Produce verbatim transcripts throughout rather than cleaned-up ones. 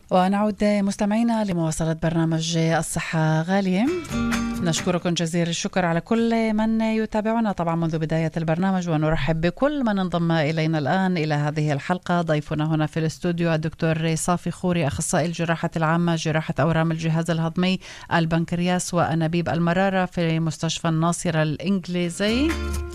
ونعود مستمعينا لمواصلة برنامج الصحة غالية. نشكركم جزيل الشكر على كل من يتابعنا طبعا منذ بداية البرنامج، ونرحب بكل من انضم إلينا الآن إلى هذه الحلقة. ضيفنا هنا في الاستوديو الدكتور صافي خوري، أخصائي الجراحة العامة، جراحة أورام الجهاز الهضمي، البنكرياس وأنابيب المرارة في مستشفى الناصرة الإنجليزي.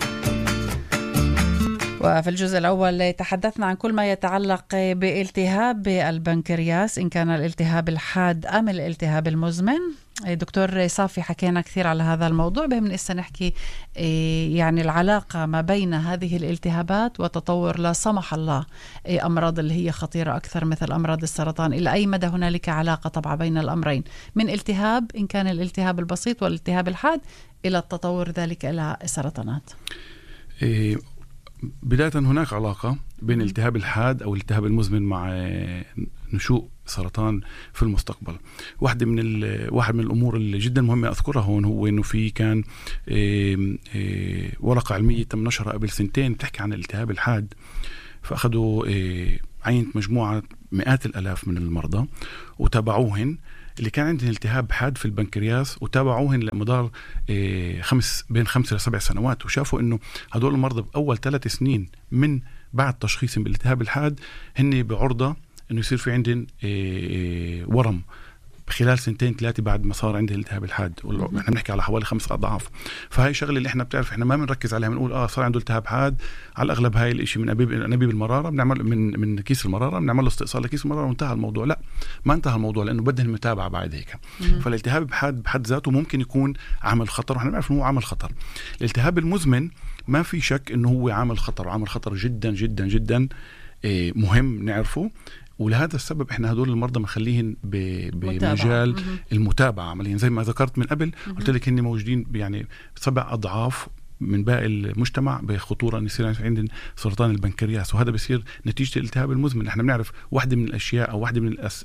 وفي الجزء الأول تحدثنا عن كل ما يتعلق بالتهاب البنكرياس، إن كان الالتهاب الحاد أم الالتهاب المزمن. دكتور صافي، حكينا كثير على هذا الموضوع، بهم لسه نحكي يعني العلاقة ما بين هذه الالتهابات وتطور لا سمح الله أمراض اللي هي خطيرة أكثر مثل أمراض السرطان. إلى أي مدى هنالك علاقة طبعا بين الأمرين، من التهاب إن كان الالتهاب البسيط والالتهاب الحاد إلى التطور ذلك إلى السرطانات؟ إيه بداية هناك علاقة بين الالتهاب الحاد أو الالتهاب المزمن مع نشوء سرطان في المستقبل. واحدة من واحد من الأمور اللي جدا مهمة أذكرها هون هو إنه في كان إيه إيه ورقة علمية تم نشرها قبل سنتين بتحكي عن الالتهاب الحاد، فأخذوا إيه عينة مجموعة مئات الألاف من المرضى وتابعوهن اللي كان عندهم التهاب حاد في البنكرياس، وتابعوهن لمدار إيه خمس بين خمس لسبع سنوات، وشافوا إنه هدول المرضى بأول ثلاث سنين من بعد تشخيصهم بالالتهاب الحاد هن بعرضة إنه يصير في عندهم إيه ورم خلال سنتين ثلاثة بعد ما صار عندي الالتهاب الحاد. احنا بنحكي على حوالي خمس اضعاف. فهي شغله اللي احنا بتعرف احنا ما بنركز عليها، بنقول اه صار عنده التهاب حاد، على الاغلب هاي الاشي من انابيب انابيب المراره، بنعمل من من كيس المراره بنعمل له استئصال لكيس المراره وانتهى الموضوع. لا، ما انتهى الموضوع، لانه بدها المتابعه بعد هيك. فالالتهاب الحاد بحد ذاته ممكن يكون عامل خطر، واحنا بنعرف انه هو عامل خطر. الالتهاب المزمن ما في شك انه هو عامل خطر، وعامل خطر جدا جدا جدا إيه مهم نعرفه. ولهذا السبب احنا هدول المرضى بنخليهم بمجال المتابعة عمليا. زي ما ذكرت من قبل قلت لك اني موجودين يعني سبع اضعاف من باقي المجتمع بخطورة ان يصير عندنا سرطان البنكرياس، وهذا بيصير نتيجة الالتهاب المزمن. احنا بنعرف واحدة من الاشياء او واحدة من الأس...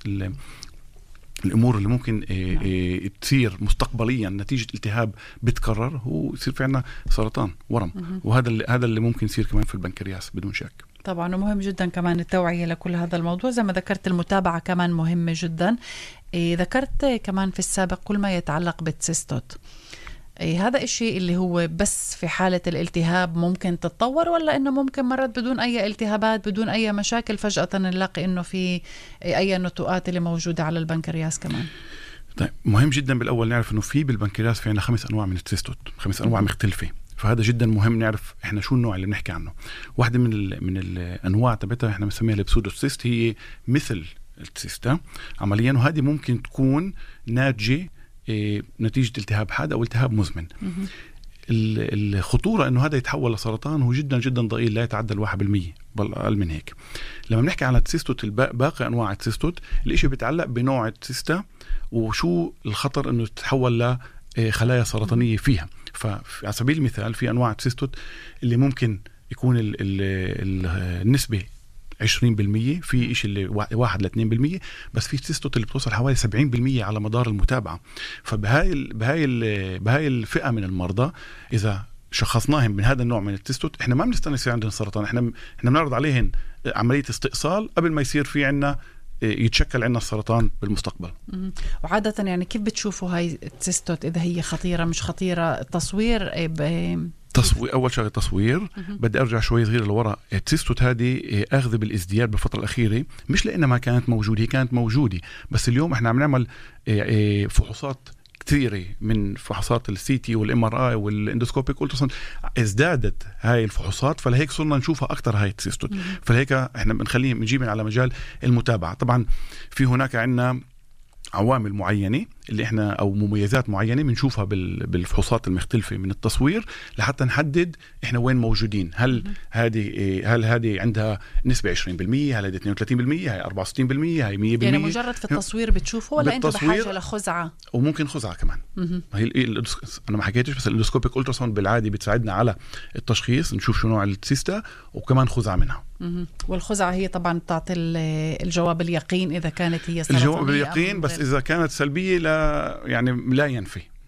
الامور اللي ممكن إيه إيه تصير مستقبليا نتيجة التهاب بتكرر هو يصير في عنا سرطان ورم، وهذا اللي هذا اللي ممكن يصير كمان في البنكرياس بدون شك. طبعا ومهم جدا كمان التوعية لكل هذا الموضوع، زي ما ذكرت المتابعة كمان مهمة جدا. إيه ذكرت كمان في السابق كل ما يتعلق بالسيستوت. إيه هذا الشيء اللي هو بس في حالة الالتهاب ممكن تتطور، ولا إنه ممكن مرات بدون أي التهابات بدون أي مشاكل فجأة نلاقي إنه في أي نتوءات اللي موجودة على البنكرياس كمان؟ طيب مهم جدا بالأول نعرف إنه في بالبنكرياس في عنا خمس أنواع من السيستوت، خمس أنواع مختلفة. فهذا جدا مهم نعرف احنا شو النوع اللي بنحكي عنه. واحدة من ال من الانواع تبعتها احنا بنسميها البسودوسيست، هي مثل السيستا عمليا، وهذه ممكن تكون ناتجة اه نتيجة التهاب حاد او التهاب مزمن. الخطورة انه هذا يتحول لسرطان هو جدا جدا ضئيل، لا يتعدى الواحد بالمية بل اقل من هيك. لما بنحكي عن السيستوت باقي انواع السيستوت الاشي بيتعلق بنوع السيستا وشو الخطر انه تتحول لخلايا سرطانية فيها. فعلى سبيل المثال في أنواع السيستوت اللي ممكن يكون ال ال ال النسبة عشرين بالمية، في إشي اللي واحد لاثنين بالمية، بس في سيستوت اللي بتوصل حوالي سبعين بالمية على مدار المتابعة. فبهاي ال بهاي ال بهاي الفئة من المرضى إذا شخصناهم من هذا النوع من السيستوت احنا ما بنستنى يصير عندهم سرطان، احنا احنا بنعرض عليهم عملية استئصال قبل ما يصير في عنا يتشكل عنا السرطان بالمستقبل. وعادة يعني كيف بتشوفوا هاي السيستوت إذا هي خطيرة مش خطيرة؟ التصوير ب... تصوير أول شيء تصوير. بدي أرجع شوي صغير لورا. السيستوت هذه أخذ بالازدياد بالفترة الأخيرة، مش لأنها ما كانت موجودة، هي كانت موجودة، بس اليوم إحنا عم نعمل فحوصات كثيرة من فحوصات السي تي والام ار اي والاندوسكوبيك ألتراساوند، ازدادت هاي الفحوصات، فلهيك صرنا نشوفها اكثر هاي السيستوت. فلهيك احنا بنخليهم نجيبهم على مجال المتابعه. طبعا في هناك عندنا عوامل معينة اللي احنا او مميزات معينة بنشوفها بالفحوصات المختلفة من التصوير لحتى نحدد احنا وين موجودين. هل هذه هل هذه عندها نسبة عشرين بالمية، هل هذه اثنين وثلاثين بالمية، هي أربعة وستين بالمية، هي مية بالمية؟ يعني مجرد في التصوير بتشوفه ولا انت بحاجة لخزعة؟ وممكن خزعة كمان. هي انا ما حكيتش، بس الاندوسكوبيك ألتراساوند بالعادي بتساعدنا على التشخيص، نشوف شو نوع السيستا وكمان خزعة منها. والخزعة هي طبعا تعطي الجواب اليقين إذا كانت هي سرطانية. الجواب اليقين، بس إذا كانت سلبية لا يعني لا ينفي.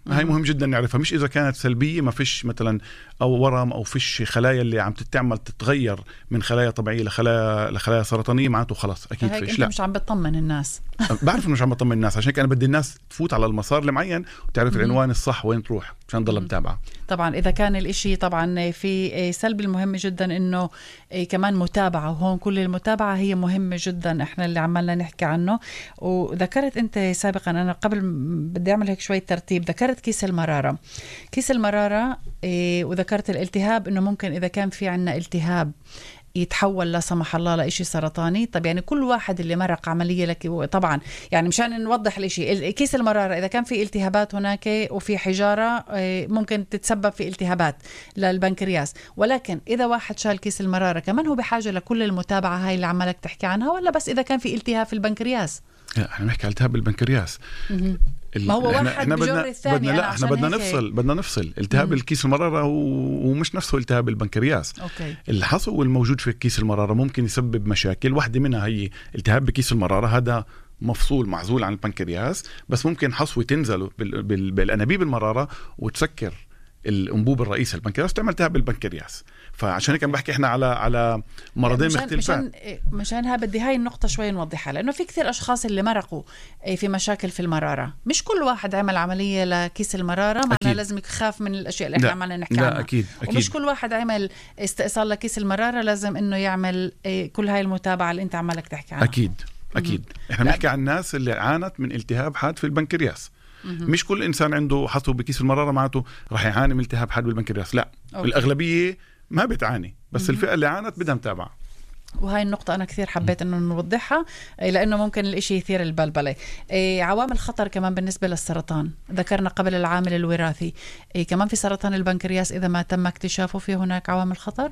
هاي مهم جدا نعرفها. مش إذا كانت سلبية ما فيش مثلا أو ورم أو فيش خلايا اللي عم تتعمل تتغير من خلايا طبيعية لخلايا لخلايا سرطانية معناته خلاص أكيد فيش. أنت لا مش عم بتطمن الناس. بعرف إنه مش عم بطمن الناس، عشان كده أنا بدي الناس تفوت على المسار المعين وتعرف العنوان الصح وين تروح عشان تضل متابعة. طبعا إذا كان الإشي طبعا في سلبي المهم جدا إنه كمان متابعة، وهون كل المتابعة هي مهمة جدا إحنا اللي عمالنا نحكي عنه. وذكرت أنت سابقا، أنا قبل بدي أعمل هيك شوية ترتيب، ذكرت كيس المرارة كيس المرارة وذكرت الالتهاب إنه ممكن إذا كان في عنا التهاب يتحول لا سمح الله لإشي سرطاني. طب يعني كل واحد اللي مرق عملية لك طبعا، يعني مشان نوضح الإشي، كيس المرارة إذا كان في التهابات هناك وفي حجارة ممكن تتسبب في التهابات للبنكرياس، ولكن إذا واحد شال كيس المرارة كمان هو بحاجة لكل المتابعة هاي اللي عمالك تحكي عنها، ولا بس إذا كان في التهاب في البنكرياس؟ لا احنا نحكي على التهاب البنكرياس. ما هو واحد احنا بدنا بدنا لا احنا بدنا نفصل بدنا نفصل التهاب الكيس المرارة ومش نفسه التهاب البنكرياس. أوكي. الحصو الموجود في كيس المرارة ممكن يسبب مشاكل، واحدة منها هي التهاب بكيس المرارة، هذا مفصول معزول عن البنكرياس، بس ممكن حصوة تنزل بالأنابيب المرارة وتسكر الأنبوب الرئيسي البنكرياس تعمل التهاب البنكرياس. فعشان هيك بحكي احنا على على مرضين مشان مختلفات. مشان مشانها بدي هاي النقطة شوي نوضحها، لأنه في كثير أشخاص اللي مرقوا في مشاكل في المرارة. مش كل واحد عمل عملية لكيس المرارة معناه لازم يخاف من الأشياء اللي احنا عمالنا نحكي عنها. أكيد. أكيد. ومش كل واحد عمل استئصال لكيس المرارة لازم إنه يعمل كل هاي المتابعة اللي أنت عمالك تحكي عنها. أكيد. أكيد. م- احنا بنحكي عن الناس اللي عانت من التهاب حاد في البنكرياس. م- مش كل إنسان عنده حصو بكيس المرارة معناته راح يعاني من التهاب حاد بالبنكرياس، لا. أوكي. الأغلبية ما بتعاني، بس الفئة اللي عانت بدها متابعة. وهاي النقطة أنا كثير حبيت أنه نوضحها، لأنه ممكن الإشي يثير البلبلة. عوامل خطر كمان بالنسبة للسرطان، ذكرنا قبل العامل الوراثي، كمان في سرطان البنكرياس إذا ما تم اكتشافه في هناك عوامل خطر؟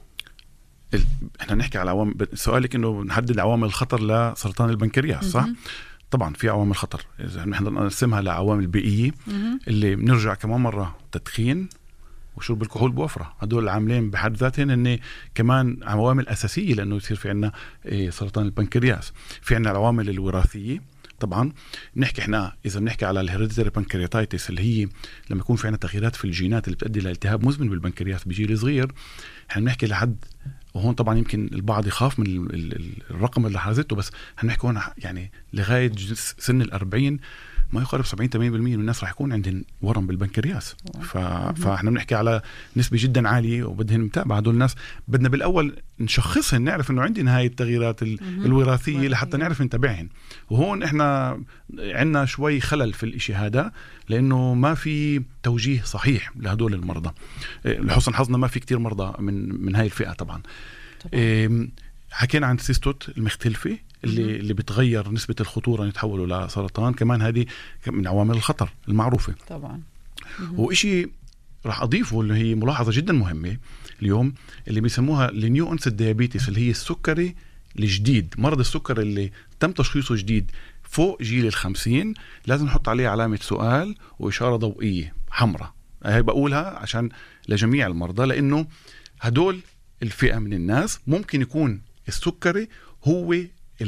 احنا نحكي على عوامل، سؤالك إنه نحدد عوامل الخطر لسرطان البنكرياس صح؟ طبعا في عوامل خطر، إذا نحن نقسمها لعوامل بيئية اللي بنرجع كمان مرة تدخين وشرب الكحول بوفرة، هدول العاملين بحد ذاتهم هن كمان عوامل أساسية لأنه يصير في عنا سرطان البنكرياس. في عنا العوامل الوراثية طبعا، نحكي احنا إذا بنحكي على الهيريديتري بنكرياتايتس اللي هي لما يكون في عنا تغييرات في الجينات اللي بتؤدي لالتهاب مزمن بالبنكرياس بجيل صغير، احنا بنحكي لحد، وهون طبعا يمكن البعض يخاف من الرقم اللي حازته، بس هنحكي هون يعني لغاية سن الأربعين ما يقارب سبعين ثمانين بالمية من الناس راح يكون عندهم ورم بالبنكرياس. ف... فاحنا بنحكي على نسبة جدا عالية وبدهن متابعة. هدول الناس بدنا بالأول نشخصهن، نعرف إنه عندهم هاي التغييرات الوراثية لحتى نعرف نتابعهن. وهون إحنا عنا شوي خلل في الإشي هذا، لأنه ما في توجيه صحيح لهدول المرضى. لحسن حظنا ما في كتير مرضى من من هاي الفئة طبعا. طبعا. حكينا عن السيستوت المختلفة اللي اللي بتغير نسبة الخطورة يتحولوا لسرطان، كمان هذه من عوامل الخطر المعروفة طبعا. وإشي راح أضيفه اللي هي ملاحظة جدا مهمة اليوم اللي بيسموها النيو أونست ديابيتس، اللي هي السكري الجديد، مرض السكر اللي تم تشخيصه جديد فوق جيل الخمسين، لازم نحط عليه علامة سؤال وإشارة ضوئية حمراء. هاي بقولها عشان لجميع المرضى، لأنه هدول الفئة من الناس ممكن يكون السكري هو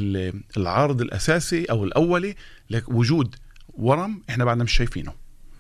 العارض الأساسي أو الأولي لوجود ورم إحنا بعدنا مش شايفينه.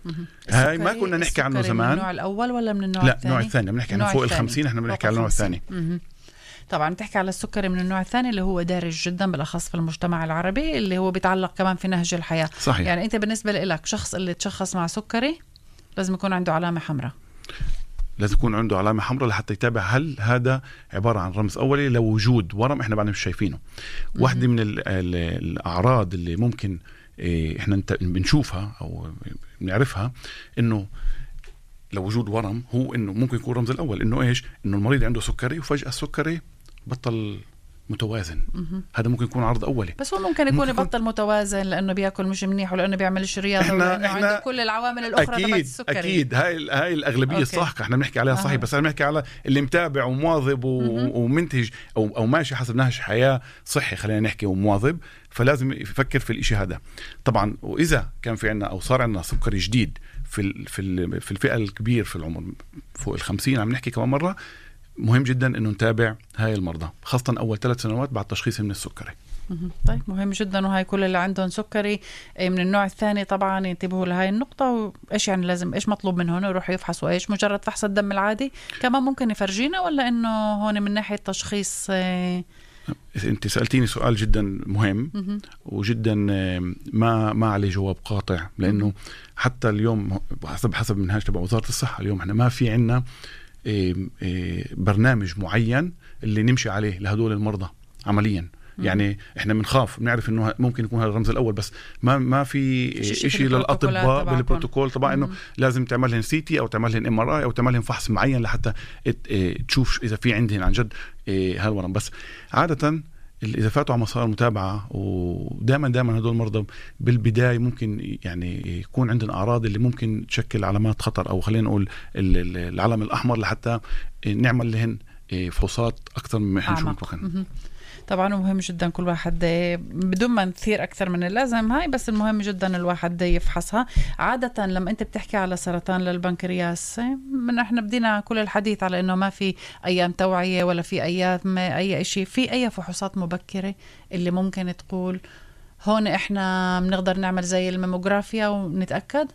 هاي ما كنا نحكي عنه زمان. من النوع الأول ولا من النوع لا الثاني؟ النوع الثاني بنحكي عنه فوق الخمسين، إحنا بنحكي على النوع الثاني. طبعا بتحكي على السكري من النوع الثاني اللي هو دارج جدا بالأخص في المجتمع العربي، اللي هو بيتعلق كمان في نهج الحياة. صحيح. يعني أنت بالنسبة لك شخص اللي تشخص مع سكري لازم يكون عنده علامة حمراء، لازم يكون عنده علامة حمراء لحتى يتابع هل هذا عبارة عن رمز أولي لوجود ورم إحنا بعدنا مش شايفينه. واحدة من ال ال الأعراض اللي ممكن إيه إحنا بنشوفها أو بنعرفها إنه لوجود ورم هو إنه ممكن يكون رمز الأول إنه إيش، إنه المريض عنده سكري وفجأة السكري بطل متوازن. مه. هذا ممكن يكون عرض أولي، بس هو ممكن يكون يبطل متوازن لأنه بيأكل مش منيح ولأنه بيعملش رياضة ولأنه عنده كل العوامل الأخرى تبع السكري. أكيد هاي هاي الأغلبية الصح احنا بنحكي عليها صحيح. أه. بس أنا بنحكي على اللي متابع ومواظب ومنتج أو أو ماشي حسب نهج حياة صحي، خلينا نحكي ومواظب، فلازم يفكر في الإشي هذا طبعا. وإذا كان في عنا أو صار عنا سكري جديد في في في الفئة الكبير في العمر فوق الخمسين، عم نحكي كمان مرة مهم جدا إنه نتابع هاي المرضى، خاصة أول ثلاث سنوات بعد تشخيص من السكري. طيب مهم جدا. وهاي كل اللي عندهم سكري من النوع الثاني طبعا ينتبهوا لهاي النقطة. وإيش يعني لازم إيش مطلوب منهم؟ يروحوا يفحصوا إيش؟ مجرد فحص الدم العادي كمان ممكن يفرجينا، ولا إنه هون من ناحية تشخيص؟ انت سألتيني سؤال جدا مهم وجدا ما ما عليه جواب قاطع، لانه حتى اليوم حسب حسب منهاج تبع وزارة الصحة اليوم احنا ما في عنا برنامج معين اللي نمشي عليه لهدول المرضى عمليا. يعني احنا بنخاف، بنعرف انه ممكن يكون هذا الرمز الاول، بس ما ما في شيء للاطباء بالبروتوكول طبعا انه لازم تعمل لهم سي تي او تعمل لهم ام ار اي او تعمل لهم فحص معين لحتى تشوف اذا في عندهم عن جد هالورم. بس عاده اذا فاتوا على مسار متابعه، ودائما دائما هدول المرضى بالبدايه ممكن يعني يكون عندهم اعراض اللي ممكن تشكل علامات خطر، او خلينا نقول العلم الاحمر، لحتى نعمل لهن فحوصات اكثر من احنا نشوف. طبعا مهم جدا كل واحد بدون ما نثير أكثر من اللازم هاي، بس المهم جدا الواحد يفحصها. عادة لما أنت بتحكي على سرطان للبنكرياس، من احنا بدينا كل الحديث على أنه ما في أيام توعية ولا في أيام أي شيء، في أي فحوصات مبكرة اللي ممكن تقول هون احنا بنقدر نعمل زي الماموغرافيا ونتأكد؟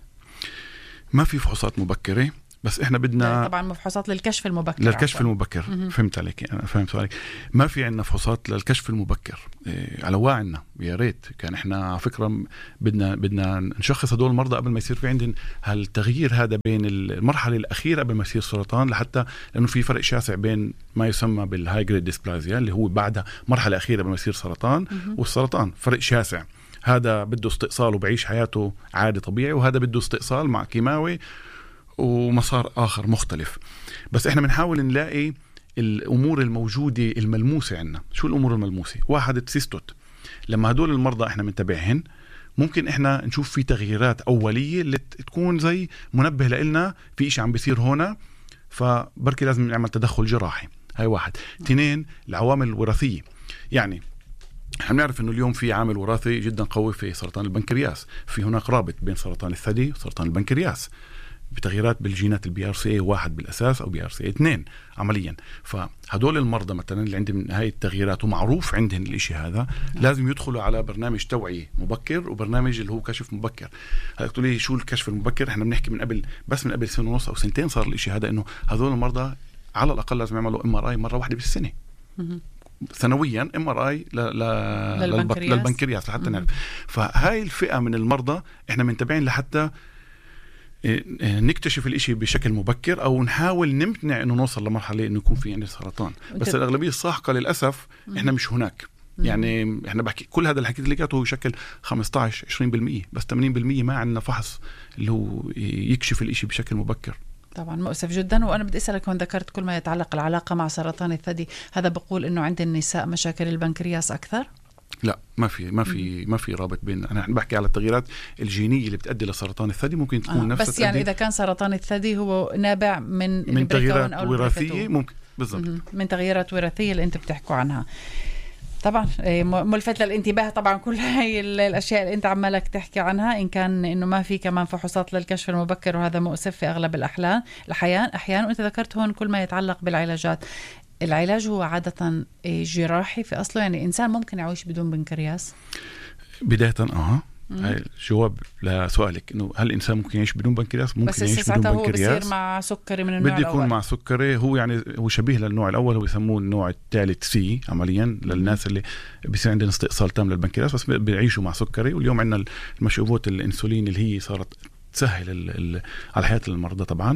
ما في فحوصات مبكرة، بس احنا بدنا طبعا فحوصات للكشف المبكر. للكشف عفوا. المبكر م-م. فهمت عليك، انا فهمت عليك. ما في عندنا فحوصات للكشف المبكر إيه على واعنا، يا ريت كان. احنا على فكره بدنا بدنا نشخص هدول المرضى قبل ما يصير في عندنا هالتغيير هذا بين المرحله الاخيره قبل ما يصير سرطان، لحتى لانه في فرق شاسع بين ما يسمى بالهاي جريد ديسبلازيا اللي هو بعدها مرحله اخيره قبل ما يصير سرطان م-م. والسرطان فرق شاسع. هذا بده استئصال وبعيش حياته عادي طبيعي، وهذا بده استئصال مع كيماوي ومسار آخر مختلف. بس إحنا بنحاول نلاقي الأمور الموجودة الملموسة عنا. شو الأمور الملموسة؟ واحد السيستوت، لما هدول المرضى إحنا منتبهين ممكن إحنا نشوف في تغييرات أولية اللي تكون زي منبه لإلنا في إشي عم بيصير هنا، فبركي لازم نعمل تدخل جراحي. هاي واحد. اثنين العوامل الوراثية. يعني احنا بنعرف انه اليوم في عامل وراثي جدا قوي في سرطان البنكرياس، في هناك رابط بين سرطان الثدي وسرطان البنكرياس بتغييرات بالجينات البي ار سي واحد بالاساس او بي ار سي اثنين عمليا. فهدول المرضى مثلا اللي عندهم هاي التغييرات ومعروف عندهم الاشي هذا، لازم يدخلوا على برنامج توعية مبكر وبرنامج اللي هو كشف مبكر. هلا قلت لي شو الكشف المبكر؟ احنا بنحكي من قبل، بس من قبل سنه ونص او سنتين صار الاشي هذا، انه هدول المرضى على الاقل لازم يعملوا ام ار اي مره واحده بالسنه سنويا، ام ار اي للبنكرياس, للبنكرياس لحتى نعرف. فهاي الفئه من المرضى احنا منتبعين لحتى نكتشف الاشي بشكل مبكر، او نحاول نمتنع انه نوصل لمرحله انه يكون في عندنا سرطان. بس الاغلبيه الساحقه للاسف احنا مش هناك. يعني احنا بحكي كل هذا اللي حكيت لك هو يشكل خمسة عشر عشرين بالمية، بس ثمانين بالمية ما عندنا فحص اللي هو يكشف الاشي بشكل مبكر. طبعا مؤسف جدا. وانا بدي اسالك، هون ذكرت كل ما يتعلق العلاقه مع سرطان الثدي، هذا بقول انه عند النساء مشاكل البنكرياس اكثر؟ لا، ما في ما في ما في رابط بين. انا بحكي على التغييرات الجينيه اللي بتؤدي لسرطان الثدي، ممكن تكون آه نفس بس يعني اذا كان سرطان الثدي هو نابع من من تغييرات وراثيه، ممكن بالضبط من تغييرات وراثيه اللي انتم بتحكوا عنها. طبعا ملفت للانتباه طبعا كل هاي الاشياء اللي انت عمالك تحكي عنها، ان كان انه ما في كمان فحوصات للكشف المبكر، وهذا مؤسف في اغلب الاحيان الاحيان احيانا. وانت ذكرت هون كل ما يتعلق بالعلاجات. العلاج هو عادة جراحي في أصله، يعني إنسان ممكن يعيش بدون بنكرياس؟ بداية آه هاي جواب لسؤالك، إنه هل الإنسان ممكن يعيش بدون بنكرياس؟ ممكن بس يعيش بدون هو بنكرياس. بصير مع سكري من النوع بدي الأول. يكون مع سكري. هو يعني هو شبيه للنوع الأول، هو يسموه النوع الثالث سي عمليا للناس اللي بيصير عندنا استئصال تام للبنكرياس بس بيعيشوا مع سكري. واليوم عندنا المشروبات الانسولين اللي هي صارت تسهل ال ال على حياة المرضى طبعا.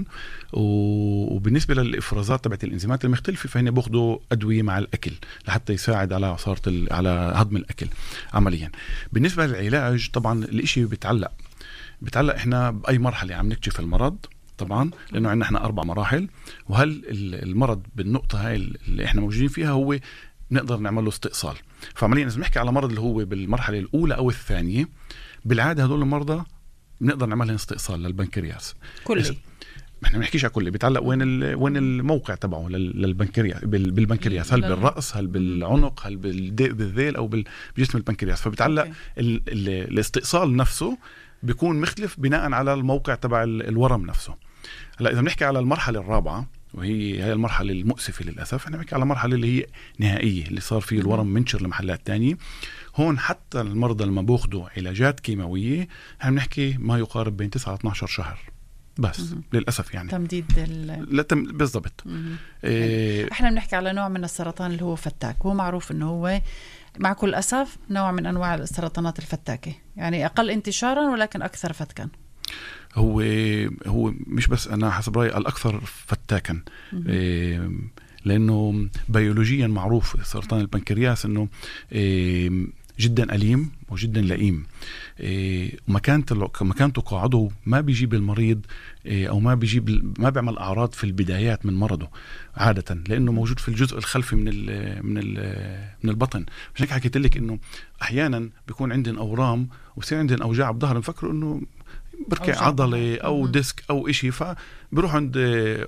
وبالنسبة للإفرازات تبعت الإنزيمات المختلفة، فهن بياخدوا أدوية مع الأكل لحتى يساعد على صارت على هضم الأكل عمليا. بالنسبة للعلاج طبعا الإشي بيتعلق بيتعلق إحنا بأي مرحلة عم نكتشف المرض طبعا، لأنه عندنا إحنا أربع مراحل. وهل المرض بالنقطة هاي اللي إحنا موجودين فيها هو نقدر نعمل له استئصال؟ فعمليا إذا بنحكي على مرض اللي هو بالمرحلة الأولى أو الثانية، بالعادة هدول المرضى نقدر نعمل استئصال للبنكرياس كلي. احنا ما بنحكيش على كلي، بيتعلق وين وين الموقع تبعه للبنكرياس. بالبنكرياس هل بالراس، هل بالعنق، هل بالذيل او بجسم البنكرياس. فبيتعلق ال ال الاستئصال نفسه بيكون مختلف بناء على الموقع تبع الورم نفسه. هلا اذا بنحكي على المرحله الرابعه، وهي هي المرحله المؤسفه للاسف، احنا بنحكي على المرحله اللي هي نهائيه، اللي صار فيه الورم منشر لمحلات تانية. هون حتى المرضى لما بياخذوا علاجات كيماوية احنا بنحكي ما يقارب بين تسعة اثنا عشر شهر بس. مم. للأسف يعني تمديد ال... لا تم... بالضبط. إيه... احنا بنحكي على نوع من السرطان اللي هو فتاك، هو معروف انه هو مع كل أسف نوع من أنواع السرطانات الفتاكة، يعني أقل انتشارا ولكن أكثر فتكا. هو هو مش بس أنا حسب رأيي الأكثر فتاكا، إيه لأنه بيولوجيا معروف سرطان البنكرياس أنه إيه جدا أليم وجدا لئيم. إيه مكانته مكانته كعضو ما بيجيب المريض إيه أو ما بيجيب ما بيعمل أعراض في البدايات من مرضه عادة، لأنه موجود في الجزء الخلفي من ال من ال من البطن. مش هيك حكيت لك إنه أحيانا بيكون عندنا أورام وبصير عندنا أوجاع بظهر نفكر إنه بركي عضلة أو مم. ديسك أو إشي، فبروح عند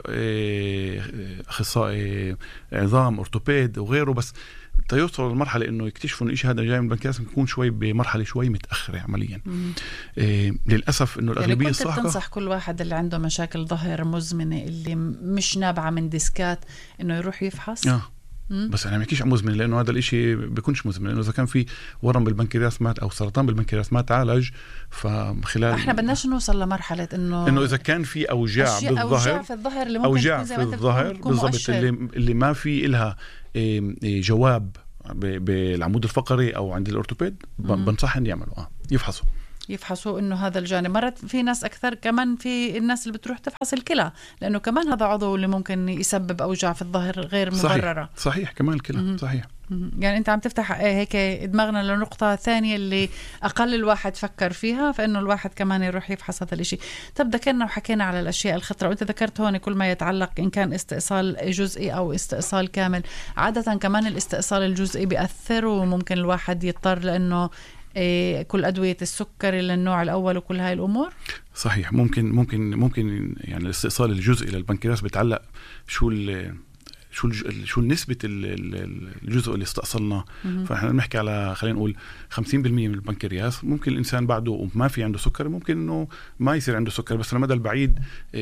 أخصائي عظام أورتوبيد وغيره، بس تيوصل للمرحلة إنه يكتشفوا إنه إشي هذا جاي من البنكرياس يكون شوي بمرحلة شوي متأخرة عمليا. إيه للأسف إنه الأغلبية يعني الصح. كنت تنصح كل واحد اللي عنده مشاكل ظهر مزمنة اللي مش نابعة من ديسكات إنه يروح يفحص؟ آه. بس أنا ما بحكيش عن مزمن، لأنه هذا الإشي بيكونش مزمن، لأنه إذا كان في ورم بالبنكرياس مات أو سرطان بالبنكرياس ما تعالج فخلال إحنا بدناش نوصل لمرحلة إنه إنه إذا كان في أوجاع بالظهر أوجاع في الظهر اللي ممكن أوجاع في الظهر بالضبط اللي اللي ما في إلها جواب بالعمود الفقري أو عند الأورتوبيد بنصح إن يعملوا آه يفحصوا يفحصوا إنه هذا الجانب. مرات في ناس أكثر كمان في الناس اللي بتروح تفحص الكلى، لأنه كمان هذا عضو اللي ممكن يسبب أوجاع في الظهر غير مبررة. صحيح, صحيح كمان الكلى صحيح. يعني أنت عم تفتح هيك دماغنا لنقطة ثانية اللي أقل الواحد فكر فيها، فإنه الواحد كمان يروح يفحص هذا الإشي. طب ذكرنا وحكينا على الأشياء الخطرة، وأنت ذكرت هون كل ما يتعلق إن كان استئصال جزئي أو استئصال كامل. عادة كمان الاستئصال الجزئي بيأثر وممكن الواحد يضطر لأنه إيه كل أدوية السكر للنوع الأول وكل هاي الأمور. صحيح ممكن ممكن ممكن يعني الاستئصال الجزئي للبنكرياس بيتعلق شو ال شو شو نسبة الجزء اللي استأصلناه. فإحنا بنحكي على خلينا نقول خمسين بالمية من البنكرياس، ممكن الإنسان بعده ما في عنده سكر ممكن إنه ما يصير عنده سكر، بس على المدى البعيد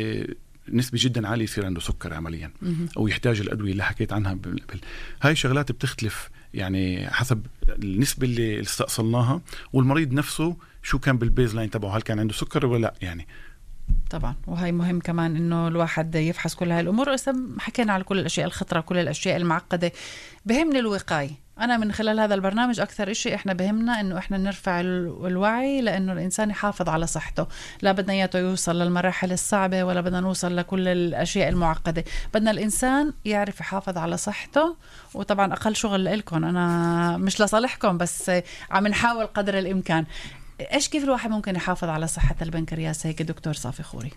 نسبة جدا عالية يصير عنده سكر عمليا أو يحتاج الأدوية اللي حكيت عنها قبل. هاي الشغلات بتختلف يعني حسب النسبة اللي استأصلناها والمريض نفسه شو كان بالبيز لاين تبعه، هل كان عنده سكر ولا لا يعني. طبعا وهي مهم كمان انه الواحد يفحص كل هاي الامور. حكينا على كل الاشياء الخطره كل الاشياء المعقده. بهمني الوقايه. انا من خلال هذا البرنامج اكثر إشي احنا بهمنا انه احنا نرفع الوعي لانه الانسان يحافظ على صحته. لا بدنا اياه يوصل للمراحل الصعبه ولا بدنا نوصل لكل الاشياء المعقده، بدنا الانسان يعرف يحافظ على صحته. وطبعا اقل شغل لكم، انا مش لصالحكم بس عم نحاول قدر الامكان. ايش كيف الواحد ممكن يحافظ على صحة البنكرياس هيك دكتور صافي خوري؟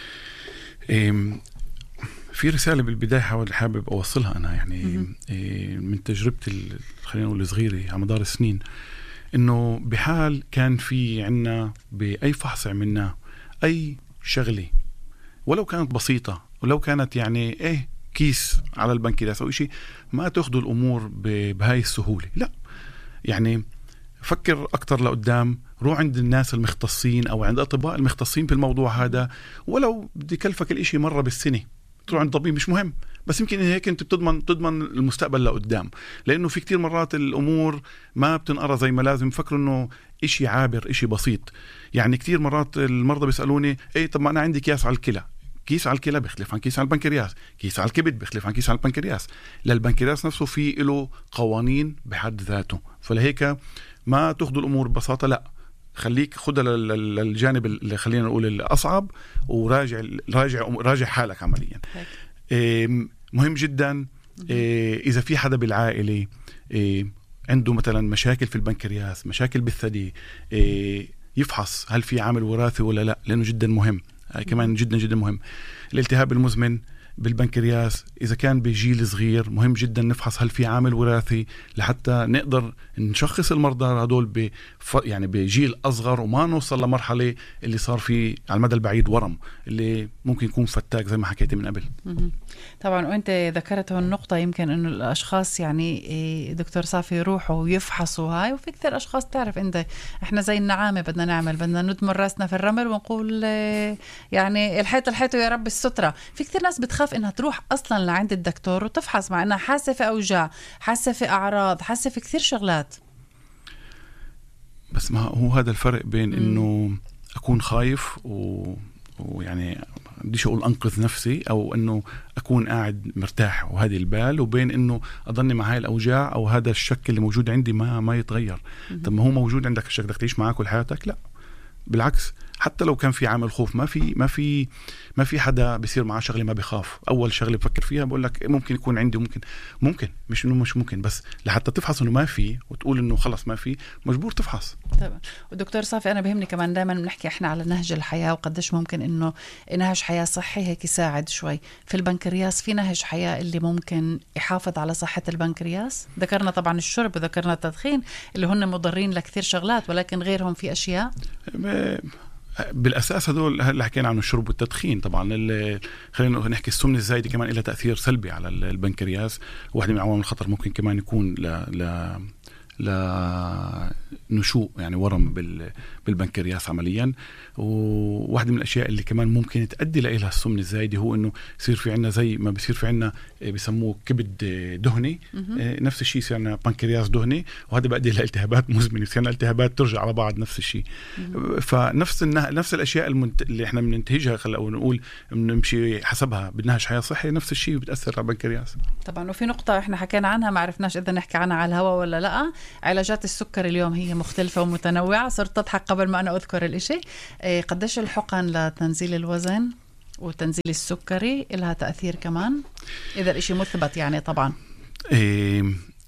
في رسالة بالبداية حاول حابب أوصلها أنا يعني من تجربتي خلينا نقول صغيرة على مدار السنين، إنه بحال كان في عنا بأي فحص عملناه أي شغلة ولو كانت بسيطة ولو كانت يعني إيه كيس على البنكرياس أو إشي، ما تأخذوا الأمور بهاي السهولة. لا يعني فكر أكتر لقدام، روح عند الناس المختصين أو عند أطباء المختصين في الموضوع هذا، ولو بدي كلفك الإشي مرة بالسنة تروح عند طبيب مش مهم، بس يمكن هيك أنت بتضمن تضمن المستقبل لقدام. لأنه في كتير مرات الأمور ما بتنقرأ زي ما لازم، فكروا إنه إشي عابر إشي بسيط. يعني كتير مرات المرضى بيسألوني إيه طب ما أنا عندي كياس على الكلى، كيس على الكلى بيختلف عن كيس على البنكرياس، كيس على الكبد بيختلف عن كيس على البنكرياس. للبنكرياس نفسه في له قوانين بحد ذاته، فلهيك ما تاخذوا الأمور ببساطة، لا خليك خدها للجانب اللي خلينا نقول الأصعب وراجع راجع راجع حالك عمليا. مهم جدا إذا في حدا بالعائلة عنده مثلا مشاكل في البنكرياس، مشاكل بالثدي، يفحص هل في عامل وراثي ولا لا، لأنه جدا مهم. هاي كمان جدا جدا مهم. الالتهاب المزمن بالبنكرياس إذا كان بجيل صغير مهم جدا نفحص هل في عامل وراثي لحتى نقدر نشخص المرضى هذول بف... يعني بجيل أصغر وما نوصل لمرحلة اللي صار فيه على المدى البعيد ورم اللي ممكن يكون فتاك زي ما حكيت من قبل. طبعا وانت ذكرت هون النقطة يمكن انه الاشخاص يعني دكتور صافي يروحوا ويفحصوا هاي، وفي كثير اشخاص تعرف انت احنا زي النعامة بدنا نعمل بدنا ندمر راسنا في الرمل ونقول يعني الحيط الحيط يا رب السترة. في كثير ناس بتخاف انها تروح اصلا لعند الدكتور وتفحص مع انها حاسة في اوجاع، حاسة في اعراض، حاسة في كثير شغلات. بس ما هو هذا الفرق بين انه اكون خايف و ويعني بديش اقول انقذ نفسي او انه اكون قاعد مرتاح وهذه البال، وبين انه اضلني مع هاي الاوجاع او هذا الشك اللي موجود عندي ما ما يتغير. طب ما هو موجود عندك الشك، بدك تعيش معاه كل حياتك؟ لا بالعكس، حتى لو كان في عامل خوف ما في ما في ما في حدا بيصير معاه شغله ما بيخاف. اول شغله بفكر فيها بقول لك ممكن يكون عندي، ممكن ممكن مش انه مش ممكن، بس لحتى تفحص انه ما في وتقول انه خلص ما في مجبور تفحص. طبعا. ودكتور صافي انا بهمني كمان دائما بنحكي احنا على نهج الحياه وقديش ممكن انه نهج حياه صحي هيك يساعد شوي في البنكرياس. في نهج حياه اللي ممكن يحافظ على صحه البنكرياس؟ ذكرنا طبعا الشرب وذكرنا التدخين اللي هن مضرين لكثير شغلات، ولكن غيرهم في اشياء بالاساس هذول اللي حكينا عنه الشرب والتدخين. طبعا خلينا نحكي السمنه الزايده كمان لها تاثير سلبي على البنكرياس، واحده من عوامل الخطر ممكن كمان يكون ل ل لنشوء يعني ورم بالبنكرياس عمليا. وواحدة من الأشياء اللي كمان ممكن تؤدي لها السمنة الزايدة هو إنه يصير في عنا زي ما بيصير في عنا بيسموه كبد دهني، نفس الشيء يصير عنا بنكرياس دهني، وهذا بيؤدي إلى التهابات مزمنة، يصير عنا التهابات ترجع على بعض نفس الشيء. فنفس نفس الأشياء المنت... اللي إحنا بننتهجها خلينا نقول بنمشي حسبها بالنهج حياة صحي، نفس الشيء بتأثر على البنكرياس. طبعا. وفي نقطة إحنا حكينا عنها ما عرفناش إذا نحكي عنها على الهواء ولا لا. علاجات السكر اليوم هي مختلفة ومتنوعة. صرت تضحك قبل ما أنا أذكر الإشي. قديش الحقن لتنزيل الوزن وتنزيل السكري لها تأثير كمان إذا الإشي مثبت يعني؟ طبعا إيه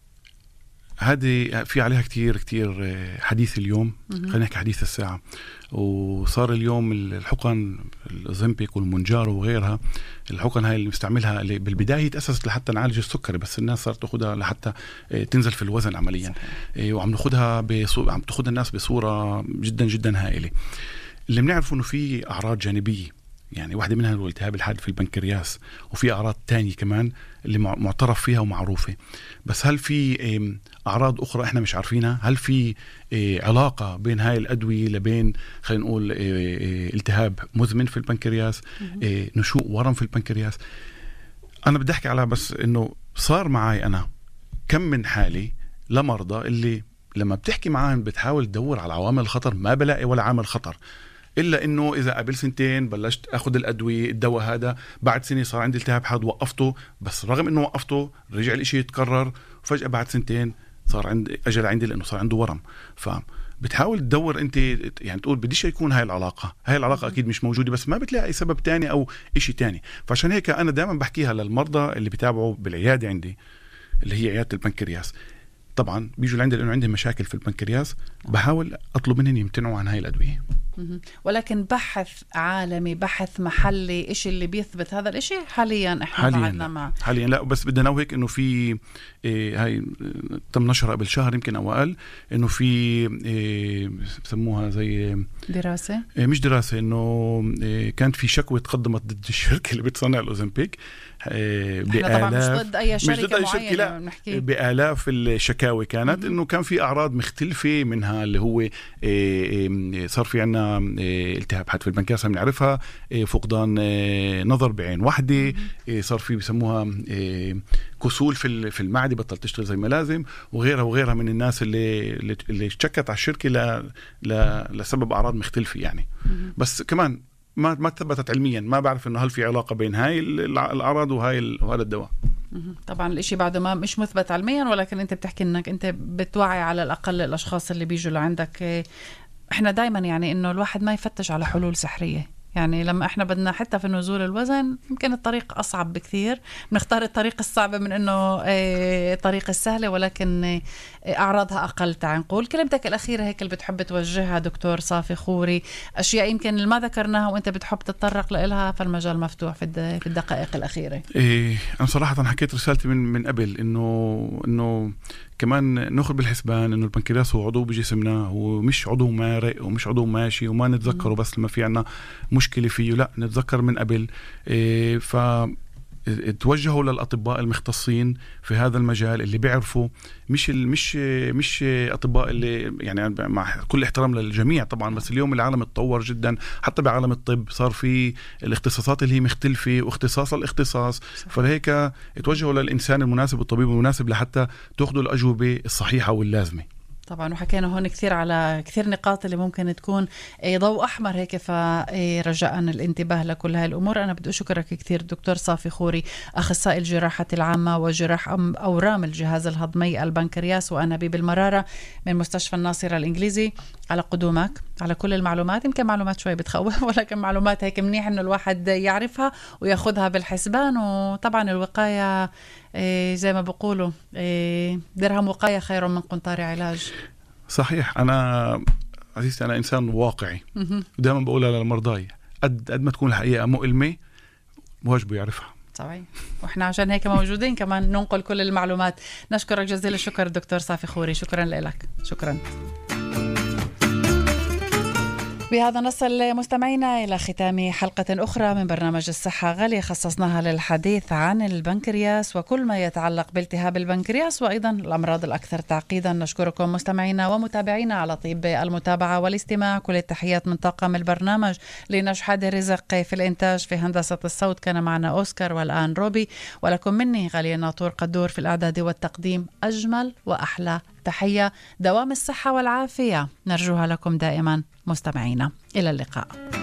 هذه في عليها كتير كتير حديث اليوم. خلينا نحكي حديث الساعة. وصار اليوم الحقن الأوزمبيك والمونجارو وغيرها، الحقن هاي اللي مستعملها اللي بالبداية تأسست لحتى نعالج السكري، بس الناس صارت تأخذها لحتى تنزل في الوزن عمليا. وعم نأخذها بصورة عم تأخذها الناس بصورة جدا جدا هائلة. اللي بنعرفه إنه في أعراض جانبية، يعني واحدة منها هو التهاب الحاد في البنكرياس، وفي أعراض تانية كمان اللي معترف فيها ومعروفة. بس هل في أعراض أخرى إحنا مش عارفينها؟ هل في علاقة بين هاي الأدوية لبين خلينا نقول التهاب مزمن في البنكرياس، نشوء ورم في البنكرياس؟ أنا بدي أحكي على بس إنه صار معي أنا كم من حالي لمرضى اللي لما بتحكي معاهم بتحاول تدور على عوامل الخطر ما بلاقي ولا عامل خطر، إلا إنه إذا قبل سنتين بلشت أخذ الأدوية الدواء هذا، بعد سنة صار عندي التهاب حاد وقفته، بس رغم إنه وقفته رجع الإشي يتكرر، وفجأة بعد سنتين صار عندي أجل عندي لأنه صار عنده ورم. فبتحاول تدور أنت يعني تقول بديش يكون هاي العلاقة، هاي العلاقة أكيد مش موجودة، بس ما بتلاقي أي سبب تاني أو إشي تاني. فعشان هيك أنا دائما بحكيها للمرضى اللي بيتابعوا بالعيادة عندي اللي هي عيادة البنكرياس. طبعا بيجوا لعندي لأنه عندهم مشاكل في البنكرياس، بحاول أطلب منهم يمتنعوا عن هاي الأدوية. ولكن بحث عالمي بحث محلي إشي اللي بيثبت هذا الإشي حاليا إحنا حاليا بعدنا مع حاليا لا. بس بدنا نوهك إنه في إيه هاي تم نشرها قبل شهر يمكن أو أقل، إنه في إيه بسموها زي دراسة إيه مش دراسة، إنه إيه كانت في شكوى تقدمت ضد الشركة اللي بتصنع الأوزمبيك. إيه احنا طبعا مش ضد أي شركة, مش ضد أي شركة لا، بآلاف الشكاوي كانت إنه كان في أعراض مختلفة منها اللي هو إيه إيه صار في عنا التهاب حاد في البنكرياس بنعرفها، فقدان نظر بعين واحدة، صار في بيسموها كسول في في المعدة بطل تشتغل زي ما لازم، وغيرها وغيرها من الناس اللي اللي شكت على الشركة ل لسبب أعراض مختلفة يعني. بس كمان ما ما ثبتت علميا، ما بعرف إنه هل في علاقة بين هاي الأعراض وهاي وهذا الدواء. طبعا الاشي بعده ما مش مثبت علميا، ولكن انت بتحكي انك انت بتوعي على الاقل الاشخاص اللي بيجوا لعندك. احنا دايما يعني انه الواحد ما يفتش على حلول سحرية. يعني لما احنا بدنا حتى في نزول الوزن يمكن الطريق اصعب بكثير، بنختار الطريق الصعب من انه الطريق السهل، ولكن اعراضها اقل. تعال نقول كلمتك الاخيره هيك اللي بتحب توجهها دكتور صافي خوري، اشياء يمكن اللي ما ذكرناها وانت بتحب تتطرق لها، فالمجال مفتوح في في الدقائق الاخيره. إيه انا صراحه حكيت رسالتي من من قبل انه انه كمان ناخذ بالحسبان انه البنكرياس هو عضو بجسمنا، هو مش عضو مارق ومش عضو ماشي، وما نتذكره بس لما في عنا مشكلة فيه، لا نتذكر من قبل. إيه ف توجهوا للأطباء المختصين في هذا المجال اللي بيعرفوا، مش مش مش أطباء اللي يعني مع كل احترام للجميع طبعا، بس اليوم العالم اتطور جدا، حتى بعالم الطب صار في الاختصاصات اللي هي مختلفة واختصاص الاختصاص. فلهيك توجهوا للإنسان المناسب والطبيب المناسب لحتى تأخذوا الأجوبة الصحيحة واللازمة. طبعا وحكينا هون كثير على كثير نقاط اللي ممكن تكون ضوء أحمر هيك، فرجاء الانتباه لكل هاي الأمور. أنا بدي أشكرك كثير دكتور صافي خوري، أخصائي الجراحة العامة وجراح أورام الجهاز الهضمي البنكرياس وأنابيب المرارة من مستشفى الناصرة الإنجليزي، على قدومك، على كل المعلومات. يمكن معلومات شوي بتخوف ولكن معلومات هيك منيح إنه الواحد يعرفها وياخدها بالحسبان. وطبعا الوقاية إيه زي ما بقولوا إيه درهم وقاية خير من قنطار علاج. صحيح. أنا عزيزتي أنا إنسان واقعي ودائما بقولها للمرضى، قد قد ما تكون الحقيقة مؤلمة واجبه يعرفها. صحيح، وإحنا عشان هيك موجودين كمان ننقل كل المعلومات. نشكرك جزيل الشكر دكتور صافي خوري، شكرا لك. شكرا. بهذا نصل مستمعينا إلى ختام حلقة أخرى من برنامج الصحة غالية، خصصناها للحديث عن البنكرياس وكل ما يتعلق بالتهاب البنكرياس وأيضا الأمراض الأكثر تعقيدا. نشكركم مستمعينا ومتابعينا على طيب المتابعة والاستماع. كل التحيات من طاقم البرنامج، لنجحد رزق في الإنتاج، في هندسة الصوت كان معنا أوسكار والآن روبي، ولكم مني غالية ناطور قدور في الإعداد والتقديم. أجمل وأحلى تحية، دوام الصحة والعافية نرجوها لكم دائما مستمعينا. إلى اللقاء.